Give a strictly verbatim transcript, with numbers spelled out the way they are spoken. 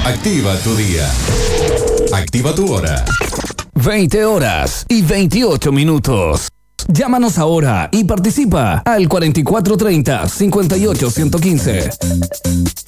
Activa tu día. Activa tu hora. veinte horas y veintiocho minutos. Llámanos ahora y participa al cuarenta y cuatro treinta, cincuenta y ocho ciento quince.